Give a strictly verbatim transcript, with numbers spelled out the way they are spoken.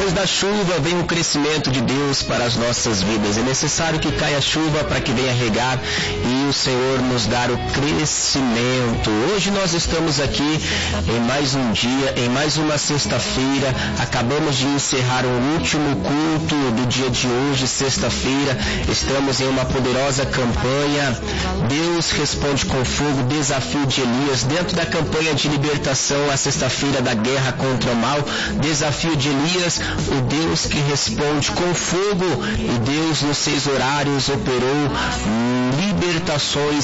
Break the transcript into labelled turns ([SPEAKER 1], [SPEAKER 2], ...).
[SPEAKER 1] Depois da chuva vem o crescimento de Deus para as nossas vidas. É necessário que caia chuva para que venha regar e o Senhor nos dar o crescimento. Hoje nós estamos aqui em mais um dia, em mais uma sexta-feira. Acabamos de encerrar o último culto do dia de hoje, sexta-feira. Estamos em uma poderosa campanha. Deus responde com fogo, desafio de Elias. Dentro da campanha de libertação, a sexta-feira da guerra contra o mal, desafio de Elias, o Deus que responde com fogo. E Deus nos seis horários operou libertações